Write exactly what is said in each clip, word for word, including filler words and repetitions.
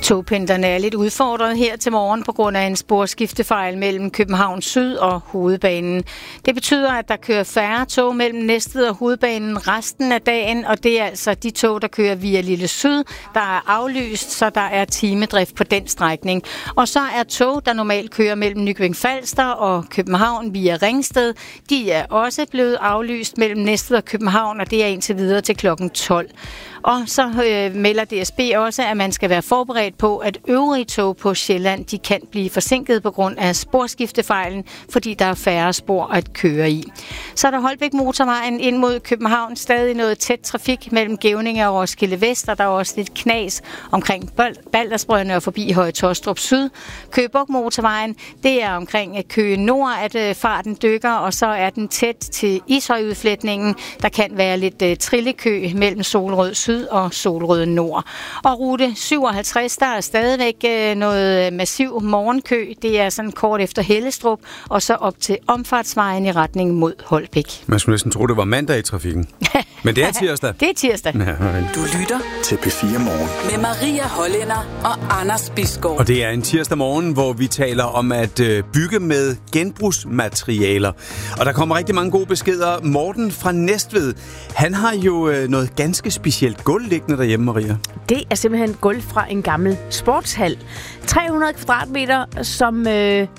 Togpendlerne er lidt udfordret her til morgen på grund af en sporskiftefejl mellem København Syd og Hovedbanen. Det betyder, at der kører færre tog mellem Næstved og Hovedbanen resten af dagen, og det er altså de tog, der kører via Lille Syd, der er aflyst, så der er timedrift på den strækning. Og så er tog, der normalt kører mellem Nykøbing Falster og København via Ringsted, de er også blevet aflyst mellem Næstved og København, og det er indtil videre til klokken tolv. Og så øh, melder D S B også, at man skal være forberedt på, at øvrige tog på Sjælland, de kan blive forsinket på grund af sporskiftefejlen, fordi der er færre spor at køre i. Så er der Holbæk Motorvejen ind mod København, stadig noget tæt trafik mellem Gevninge og Roskilde Vest, og der er også lidt knas omkring Baldersbrønde og forbi Høje Taastrup Syd. Køge Bugt Motorvejen, det er omkring Køge Nord, at øh, farten dykker, og så er den tæt til Ishøjudfletningen. Der kan være lidt øh, trillekø mellem Solrød Syd og Solrød Nord. Og rute syvoghalvtreds, der er stadigvæk øh, noget massiv morgenkø. Det er sådan kort efter Hellestrup, og så op til omfartsvejen i retning mod Holbæk. Man skulle næsten tro, det var mandag i trafikken. Men det er tirsdag. Det er tirsdag. Ja, du lytter til P fire Morgen med Maria Hollænder og Anders Bisgaard. Og det er en tirsdag morgen, hvor vi taler om at øh, bygge med genbrugsmaterialer. Og der kommer rigtig mange gode beskeder. Morten fra Næstved, han har jo øh, noget ganske specielt gulv liggende derhjemme, Maria. Det er simpelthen gulv fra en gammel sportshal. tre hundrede kvadratmeter, som øh,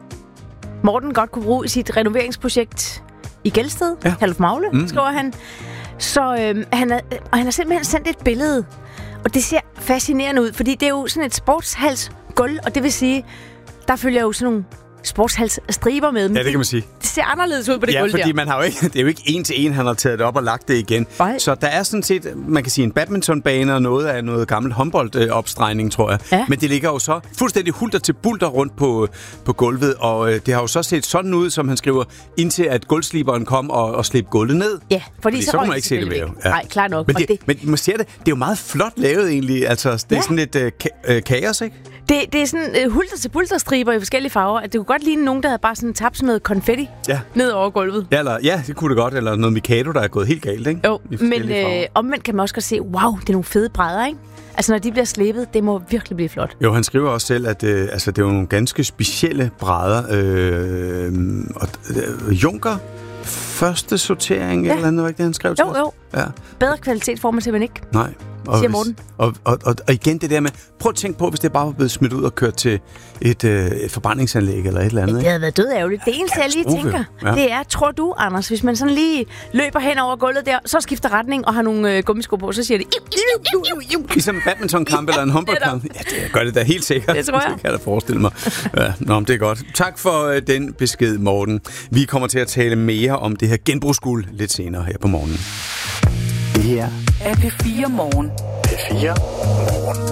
Morten godt kunne bruge i sit renoveringsprojekt i Gelsted. Ja. Herluf Magle, mm. skriver han. Så øh, han, er, og han har simpelthen sendt et billede, og det ser fascinerende ud, fordi det er jo sådan et sportshalsgulv, og det vil sige, der følger jo sådan nogle sportshalsstriber med. Ja, det kan man sige. Det ser anderledes ud på det ja, gulv der. Ja, fordi man har jo ikke, det er jo ikke en til en, han har taget det op og lagt det igen. Nej. Så der er sådan set, man kan sige, en badmintonbane og noget af noget gammelt håndboldopstrejning, tror jeg. Ja. Men det ligger jo så fuldstændig hulter til bulter rundt på, på gulvet, og øh, det har jo så set sådan ud, som han skriver, indtil at gulvsliberen kom og, og slæbte gulvet ned. Ja, fordi, fordi så, så kunne man ikke se det mere. Ja. Nej, klar nok. Men, det, det... men man ser det, det er jo meget flot lavet egentlig. Altså, det er ja. sådan lidt øh, ka- øh, kaos, ikke? Det, det er sådan øh, hulter til bulter striber i forskellige farver. Det kunne godt ligne nogen, der havde bare sådan tabt sådan noget konfetti ja. ned over gulvet. Ja, eller, ja, det kunne det godt. Eller noget Mikado, der er gået helt galt, ikke? Jo, men øh, omvendt kan man også godt se, wow, det er nogle fede brædder, ikke? Altså, når de bliver slebet, det må virkelig blive flot. Jo, han skriver også selv, at øh, altså, det er jo nogle ganske specielle brædder. Øh, og øh, Junker, første sortering, ja. eller andet, var ikke det, han skrev til Jo, jo. Ja. Bedre kvalitet får man simpelthen ikke. Nej. Og, siger Morten. Og, og, og, og igen det der med, prøv at tænke på, hvis det bare var blevet smidt ud og kørt til et, øh, et forbrændingsanlæg eller et eller andet. Det havde været død ærgerligt. Det eneste, jeg lige tænker, ja. det er, tror du, Anders, hvis man sådan lige løber hen over gulvet der, så skifter retning og har nogle øh, gummisko på, så siger det... Ligesom en badmintonkamp eller en håndboldkamp. Ja, det gør det da helt sikkert. Det tror jeg. Det kan jeg da forestille mig. Ja, nå, det er godt. Tak for øh, den besked, Morten. Vi kommer til at tale mere om det her genbrugsguld lidt senere her på morgenen. Det her er P fire Morgen. P fire Morgen.